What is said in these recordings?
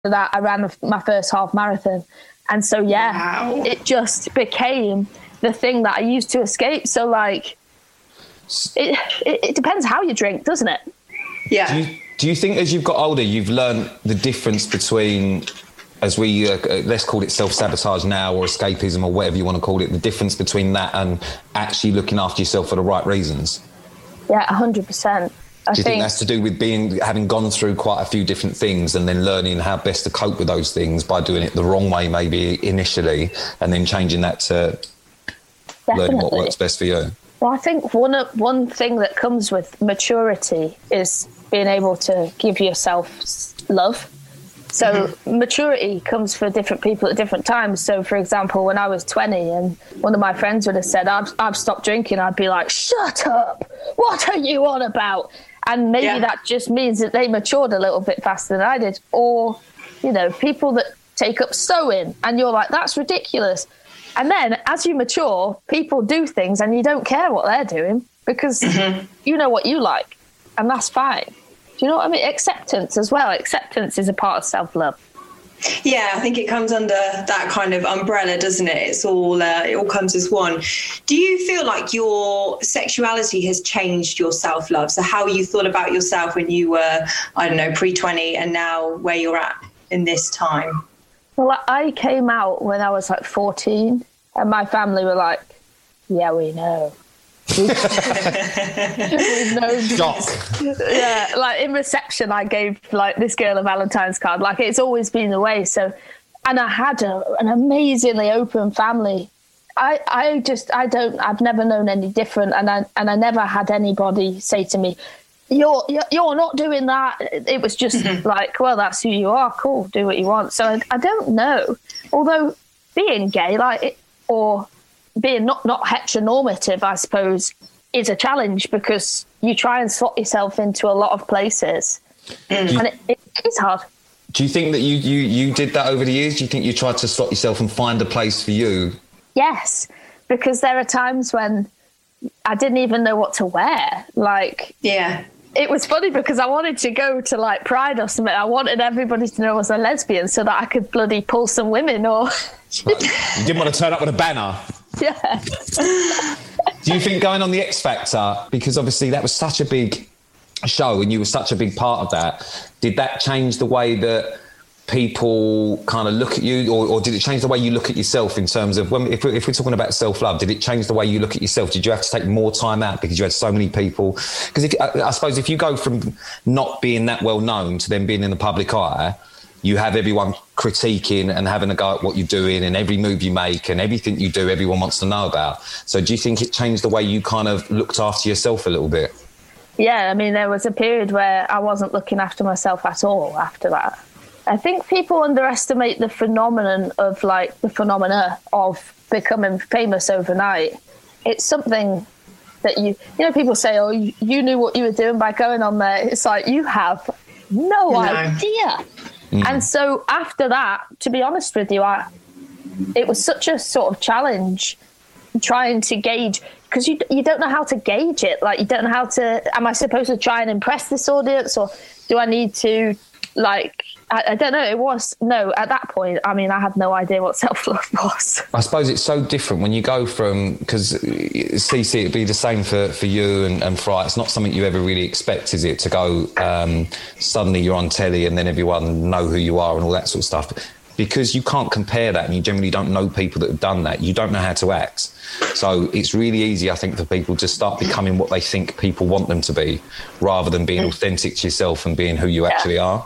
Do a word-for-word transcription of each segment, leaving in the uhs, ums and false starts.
that, I ran my first half marathon. And so, yeah, wow. it just became the thing that I used to escape. So, like, it, it, it depends how you drink, doesn't it? Yeah. Do you, do you think as you've got older, you've learned the difference between, as we, uh, let's call it self-sabotage now, or escapism, or whatever you want to call it, the difference between that and actually looking after yourself for the right reasons? Yeah, one hundred percent. I Do you think, think that's to do with being having gone through quite a few different things and then learning how best to cope with those things by doing it the wrong way maybe initially, and then changing that to Definitely. learning what works best for you? Well, I think one one thing that comes with maturity is being able to give yourself love. So mm-hmm. maturity comes for different people at different times. So, for example, when I was twenty and one of my friends would have said, I've, I've stopped drinking, I'd be like, shut up, what are you on about? And maybe yeah. that just means that they matured a little bit faster than I did. Or, you know, people that take up sewing and you're like, that's ridiculous. And then as you mature, people do things and you don't care what they're doing because mm-hmm. you know what you like, and that's fine. Do you know what I mean? Acceptance as well. Acceptance is a part of self-love. Yeah, I think it comes under that kind of umbrella, doesn't it? It's all uh, it all comes as one. Do you feel like your sexuality has changed your self-love? So how you thought about yourself when you were, I don't know, pre twenty, and now where you're at in this time? Well, I came out when I was like fourteen, and my family were like, yeah, we know. We've known Shock. Yeah, like in reception, I gave like this girl a Valentine's card. Like it's always been the way. So, and I had a, an amazingly open family. I, I just, I don't, I've never known any different, and I, and I never had anybody say to me, "You're, you're, you're not doing that." It was just mm-hmm. like, well, that's who you are. Cool, do what you want. So I, I don't know. Although being gay, like, it, or being not, not heteronormative, I suppose, is a challenge because you try and slot yourself into a lot of places. Mm. And it, it is hard. Do you think that you, you, you did that over the years? Do you think you tried to slot yourself and find a place for you? Yes, because there are times when I didn't even know what to wear. Like, yeah. It was funny because I wanted to go to like Pride or something. I wanted everybody to know I was a lesbian so that I could bloody pull some women or... Right. You didn't want to turn up with a banner. Yeah. Do you think going on the X Factor, because obviously that was such a big show and you were such a big part of that, did that change the way that people kind of look at you, or, or did it change the way you look at yourself in terms of, when, if, we're, if we're talking about self-love, did it change the way you look at yourself? Did you have to take more time out because you had so many people? Because if, I, I suppose if you go from not being that well known to then being in the public eye, you have everyone critiquing and having a go at what you're doing, and every move you make and everything you do, everyone wants to know about. So do you think it changed the way you kind of looked after yourself a little bit? Yeah, I mean, there was a period where I wasn't looking after myself at all after that. I think people underestimate the phenomenon of, like, the phenomena of becoming famous overnight. It's something that you, you know, people say, oh, you, you knew what you were doing by going on there. It's like, you have no, no. idea. Mm. And so after that, to be honest with you, I, it was such a sort of challenge trying to gauge, because you you don't know how to gauge it. Like, you don't know how to, am I supposed to try and impress this audience, or do I need to, like, I, I don't know. It was, no, at that point, I mean, I had no idea what self-love was. I suppose it's so different when you go from, because C C, it'd be the same for, for you and, and Fry. It's not something you ever really expect, is it, to go, um, suddenly you're on telly and then everyone know who you are and all that sort of stuff. Because you can't compare that, and you generally don't know people that have done that. You don't know how to act. So it's really easy, I think, for people to start becoming what they think people want them to be, rather than being authentic to yourself and being who you yeah. actually are.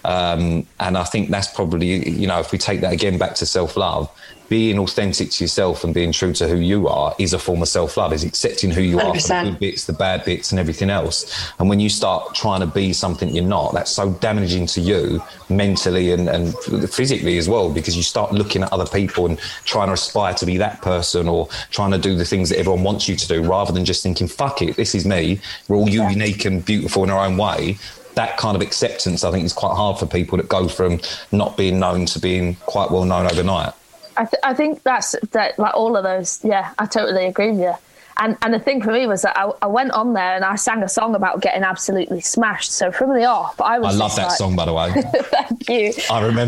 Um, and I think that's probably, you know, if we take that again back to self-love, being authentic to yourself and being true to who you are is a form of self-love, is accepting who you one hundred percent. Are, for the good bits, the bad bits and everything else. And when you start trying to be something you're not, that's so damaging to you mentally and, and physically as well, because you start looking at other people and trying to aspire to be that person, or trying to do the things that everyone wants you to do, rather than just thinking, fuck it, this is me, we're all yeah. unique and beautiful in our own way. That kind of acceptance, I think, is quite hard for people that go from not being known to being quite well known overnight. I, th- I think that's that, like all of those. Yeah, I totally agree with you. And and the thing for me was that I, I went on there and I sang a song about getting absolutely smashed. So from the off, I was I love that like, song, by the way. Thank you. I remember